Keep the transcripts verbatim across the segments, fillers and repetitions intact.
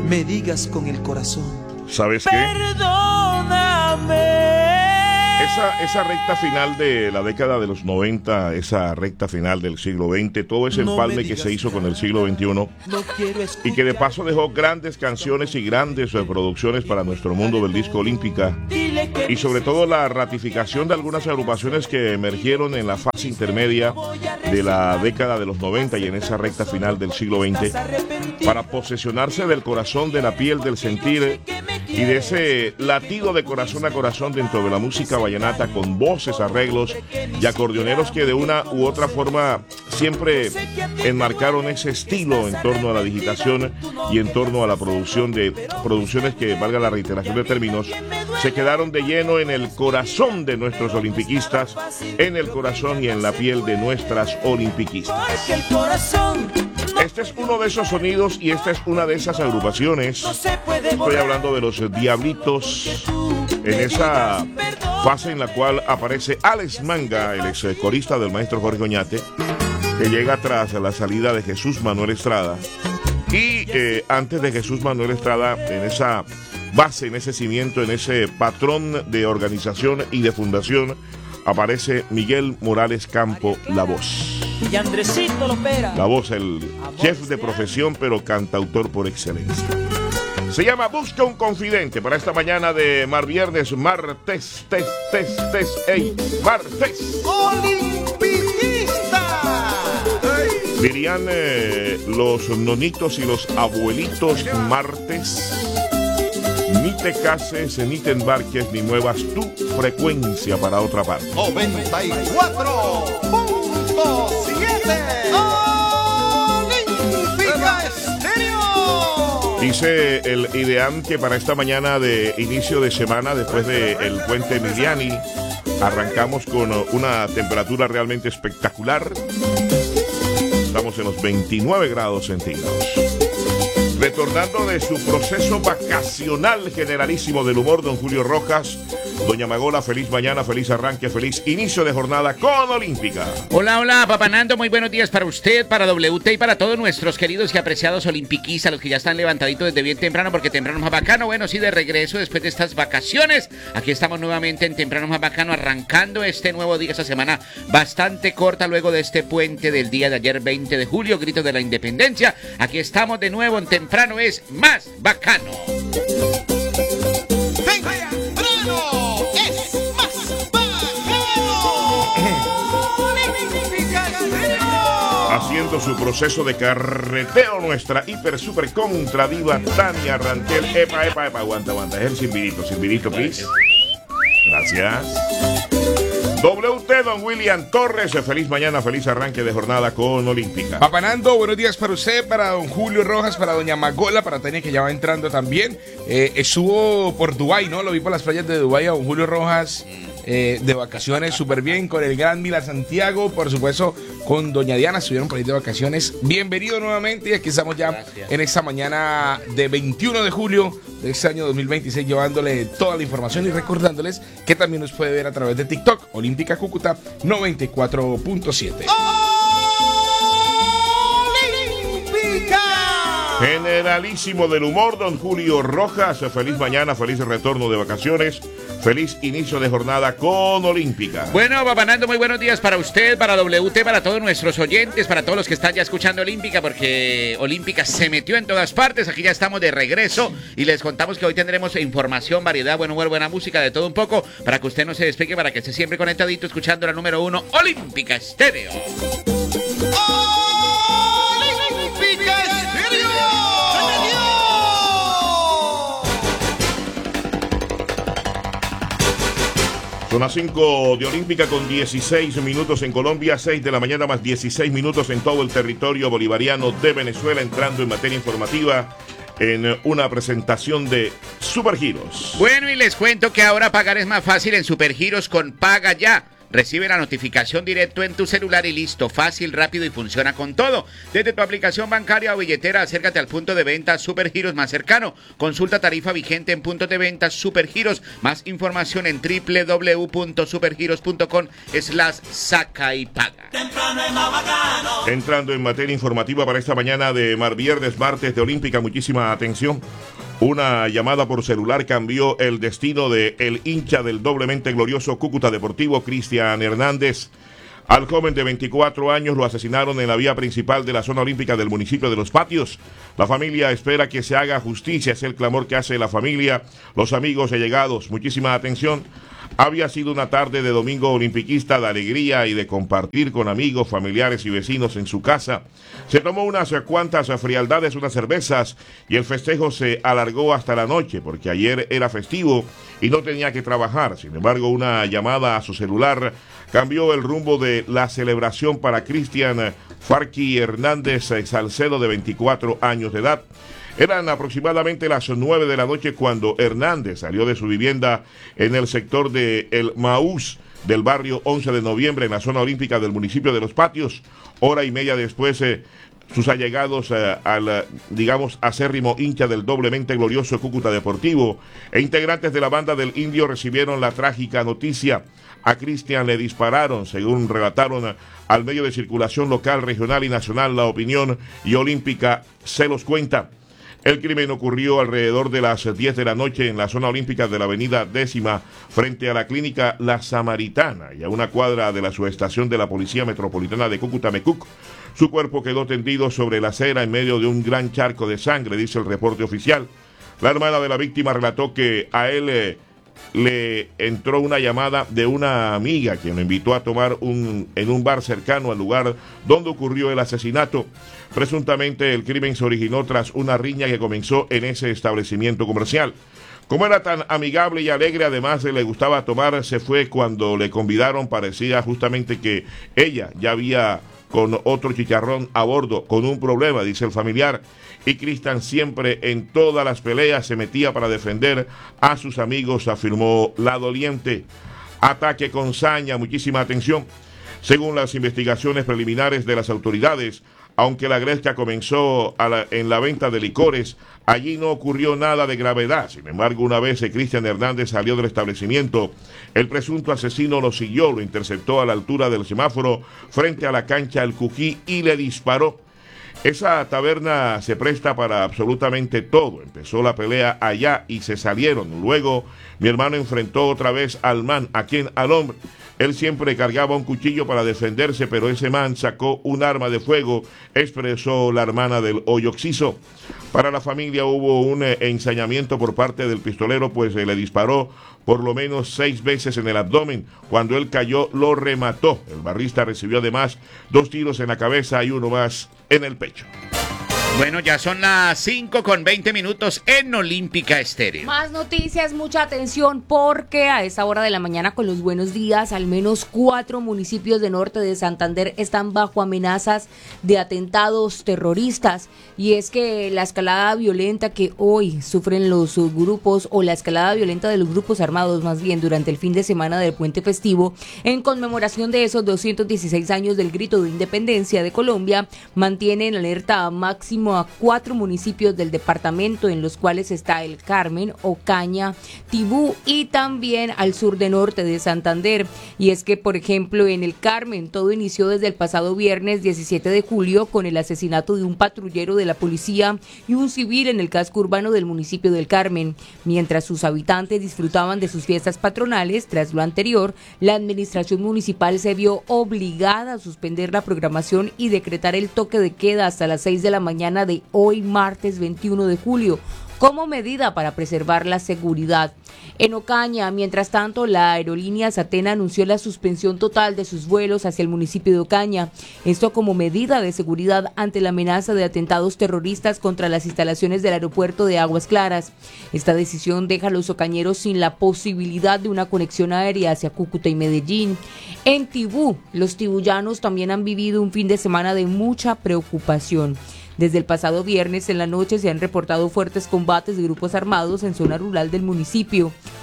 me digas con el corazón. ¿Sabes qué? Perdóname. Esa, esa recta final de la década de los noventa, esa recta final del siglo veinte, todo ese empalme que se hizo con el siglo veintiuno, No quiero y que de paso dejó grandes canciones y grandes eh, producciones para nuestro mundo del disco olímpica, y sobre todo la ratificación de algunas agrupaciones que emergieron en la fase intermedia de la década de los noventa y en esa recta final del siglo veinte, para posesionarse del corazón, de la piel, del sentir y de ese latido de corazón a corazón dentro de la música vallenata, con voces, arreglos y acordeoneros que de una u otra forma siempre enmarcaron ese estilo en torno a la digitación y en torno a la producción de producciones que, valga la reiteración de términos, se quedaron de lleno en el corazón de nuestros olimpiquistas, en el corazón y en la piel de nuestras olimpiquistas. Este es uno de esos sonidos y esta es una de esas agrupaciones. Estoy hablando de los Diablitos, en esa fase en la cual aparece Alex Manga, el ex corista del maestro Jorge Oñate, que llega tras la salida de Jesús Manuel Estrada. Y eh, antes de Jesús Manuel Estrada, en esa base, en ese cimiento, en ese patrón de organización y de fundación, aparece Miguel Morales Campo, la voz. Y Andresito Lopera. La voz, el chef de profesión, pero cantautor por excelencia. Se llama Busca un Confidente para esta mañana de Mar Viernes, martes, tes, tes, tes, ey, martes. ¡Olimpicista! Dirían eh, los nonitos y los abuelitos martes. Ni te cases, ni te embarques, ni muevas tu frecuencia para otra parte. noventa y cuatro punto siete Olímpica Estéreo. Dice el IDEAM que para esta mañana de inicio de semana, después del puente Emiliani, arrancamos con una temperatura realmente espectacular. Estamos en los veintinueve grados centígrados. Retornando de su proceso vacacional generalísimo del humor, don Julio Rojas. Doña Magola, feliz mañana, feliz arranque, feliz inicio de jornada con Olímpica. Hola, hola, Papá Nando, muy buenos días para usted, para W T y para todos nuestros queridos y apreciados olimpiquistas, los que ya están levantaditos desde bien temprano, porque temprano más bacano. Bueno, sí, de regreso después de estas vacaciones. Aquí estamos nuevamente en temprano más bacano, arrancando este nuevo día, esta semana bastante corta luego de este puente del día de ayer, veinte de julio, grito de la independencia. Aquí estamos de nuevo en temprano es más bacano. Haciendo su proceso de carreteo, nuestra hiper super contra diva Tania Ranquel. Epa, epa, epa, aguanta, aguanta. Es el silbidito, silbidito, please. Gracias. W T, don William Torres, feliz mañana, feliz arranque de jornada con Olímpica. Papá Nando, buenos días para usted, para don Julio Rojas, para doña Magola, para Tania, que ya va entrando también. Eh, estuvo por Dubái, ¿no? Lo vi por las playas de Dubái a don Julio Rojas. Eh, de vacaciones súper bien con el gran Mila Santiago, por supuesto con doña Diana, estuvieron por ahí de vacaciones. Bienvenido nuevamente y aquí estamos ya. Gracias. En esta mañana de veintiuno de julio de este año dos mil veintiséis, llevándole toda la información y recordándoles que también nos puede ver a través de TikTok, Olímpica Cúcuta noventa y cuatro punto siete. Generalísimo del humor, don Julio Rojas, feliz mañana, feliz retorno de vacaciones, feliz inicio de jornada con Olímpica. Bueno, Papá Nando, muy buenos días para usted, para W T, para todos nuestros oyentes, para todos los que están ya escuchando Olímpica, porque Olímpica se metió en todas partes. Aquí ya estamos de regreso y les contamos que hoy tendremos información, variedad, buen humor, buena música, de todo un poco, para que usted no se despegue, para que esté siempre conectadito escuchando la número uno, Olímpica Estéreo. Olímpica Estéreo. Son las cinco de Olímpica con dieciséis minutos en Colombia, seis de la mañana más dieciséis minutos en todo el territorio bolivariano de Venezuela, entrando en materia informativa en una presentación de Supergiros. Bueno, y les cuento que ahora pagar es más fácil en Supergiros con Paga Ya. Recibe la notificación directo en tu celular y listo, fácil, rápido y funciona con todo. Desde tu aplicación bancaria o billetera, acércate al punto de venta Supergiros más cercano. Consulta tarifa vigente en puntos de venta Supergiros. Más información en w w w punto supergiros punto com slash saca y paga. Entrando en materia informativa para esta mañana de mar viernes, martes de Olímpica, muchísima atención. Una llamada por celular cambió el destino de el hincha del doblemente glorioso Cúcuta Deportivo, Cristian Hernández. Al joven de veinticuatro años lo asesinaron en la vía principal de la zona olímpica del municipio de Los Patios. La familia espera que se haga justicia, es el clamor que hace la familia, los amigos y allegados. Muchísima atención. Había sido una tarde de domingo olimpiquista de alegría y de compartir con amigos, familiares y vecinos en su casa. Se tomó unas cuantas frialdades, unas cervezas, y el festejo se alargó hasta la noche, porque ayer era festivo y no tenía que trabajar. Sin embargo, una llamada a su celular cambió el rumbo de la celebración para Cristian Farqui Hernández Salcedo, de veinticuatro años de edad. Eran aproximadamente las nueve de la noche cuando Hernández salió de su vivienda en el sector de El Maús del barrio once de noviembre en la zona olímpica del municipio de Los Patios. Hora y media después, eh, sus allegados eh, al, digamos, acérrimo hincha del doblemente glorioso Cúcuta Deportivo e integrantes de la banda del Indio recibieron la trágica noticia. A Cristian le dispararon, según relataron al medio de circulación local, regional y nacional La Opinión y Olímpica se los cuenta. El crimen ocurrió alrededor de las diez de la noche en la zona olímpica de la avenida Décima, frente a la clínica La Samaritana y a una cuadra de la subestación de la Policía Metropolitana de Cúcuta Mecuc. Su cuerpo quedó tendido sobre la acera en medio de un gran charco de sangre, dice el reporte oficial. La hermana de la víctima relató que a él eh, le entró una llamada de una amiga quien lo invitó a tomar un, en un bar cercano al lugar donde ocurrió el asesinato. Presuntamente el crimen se originó tras una riña que comenzó en ese establecimiento comercial. Como era tan amigable y alegre, además de le gustaba tomar, se fue cuando le convidaron. Parecía justamente que ella ya había con otro chicharrón a bordo, con un problema, dice el familiar. Y Cristian siempre en todas las peleas se metía para defender a sus amigos, afirmó la doliente. Ataque con saña, muchísima atención. Según las investigaciones preliminares de las autoridades, aunque la gresca comenzó a la, en la venta de licores, allí no ocurrió nada de gravedad. Sin embargo, una vez que Cristian Hernández salió del establecimiento, el presunto asesino lo siguió, lo interceptó a la altura del semáforo frente a la cancha El Cuquí y le disparó. Esa taberna se presta para absolutamente todo. Empezó la pelea allá y se salieron. Luego mi hermano enfrentó otra vez al man, a quien al hombre. Él siempre cargaba un cuchillo para defenderse, pero ese man sacó un arma de fuego, expresó la hermana del hoyo oxiso. Para la familia hubo un eh, ensañamiento por parte del pistolero, pues eh, le disparó por lo menos seis veces en el abdomen. Cuando él cayó, lo remató. El barrista recibió además dos tiros en la cabeza y uno más en el pecho. Bueno, ya son las cinco con veinte minutos en Olímpica Estéreo. Más noticias, mucha atención, porque a esa hora de la mañana con los buenos días, al menos cuatro municipios de norte de Santander están bajo amenazas de atentados terroristas. Y es que la escalada violenta que hoy sufren los grupos, o la escalada violenta de los grupos armados más bien, durante el fin de semana del puente festivo, en conmemoración de esos doscientos dieciséis años del grito de independencia de Colombia, mantiene en alerta máxima a cuatro municipios del departamento, en los cuales está El Carmen, Ocaña, Tibú y también al sur de norte de Santander. Y es que, por ejemplo, en El Carmen todo inició desde el pasado viernes diecisiete de julio con el asesinato de un patrullero de la policía y un civil en el casco urbano del municipio del Carmen. Mientras sus habitantes disfrutaban de sus fiestas patronales, tras lo anterior, la administración municipal se vio obligada a suspender la programación y decretar el toque de queda hasta las seis de la mañana de hoy, martes veintiuno de julio, como medida para preservar la seguridad. En Ocaña, mientras tanto, la aerolínea Satena anunció la suspensión total de sus vuelos hacia el municipio de Ocaña, esto como medida de seguridad ante la amenaza de atentados terroristas contra las instalaciones del aeropuerto de Aguas Claras. Esta decisión deja a los ocañeros sin la posibilidad de una conexión aérea hacia Cúcuta y Medellín. En Tibú, los tibullanos también han vivido un fin de semana de mucha preocupación. Desde el pasado viernes en la noche se han reportado fuertes combates de grupos armados en zona rural del municipio.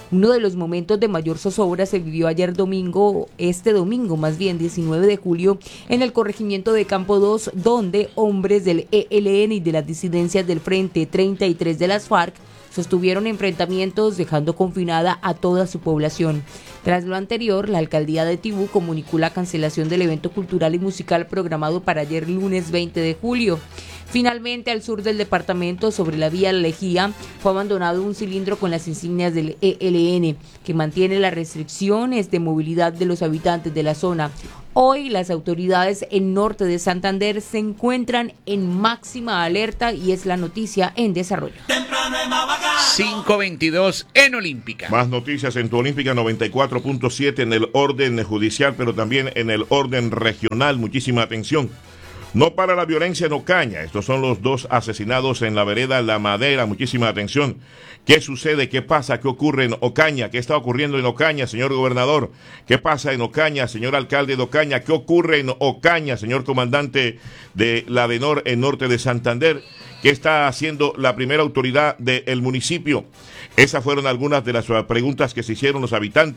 Uno de los momentos de mayor zozobra se vivió ayer domingo, este domingo más bien, diecinueve de julio, en el corregimiento de Campo dos, donde hombres del E L N y de las disidencias del Frente treinta y tres de las FARC sostuvieron enfrentamientos dejando confinada a toda su población. Tras lo anterior, la alcaldía de Tibú comunicó la cancelación del evento cultural y musical programado para ayer lunes veinte de julio. Finalmente, al sur del departamento, sobre la vía Lejía, fue abandonado un cilindro con las insignias del E L N, que mantiene las restricciones de movilidad de los habitantes de la zona. Hoy, las autoridades en norte de Santander se encuentran en máxima alerta y es la noticia en desarrollo. cinco veintidós en Olímpica. Más noticias en tu Olímpica noventa y cuatro punto siete en el orden judicial, pero también en el orden regional. Muchísima atención. No para la violencia en Ocaña. Estos son los dos asesinados en la vereda La Madera. Muchísima atención. ¿Qué sucede? ¿Qué pasa? ¿Qué ocurre en Ocaña? ¿Qué está ocurriendo en Ocaña, señor gobernador? ¿Qué pasa en Ocaña, señor alcalde de Ocaña? ¿Qué ocurre en Ocaña, señor comandante de la DENOR en norte de Santander? ¿Qué está haciendo la primera autoridad del municipio? Esas fueron algunas de las preguntas que se hicieron los habitantes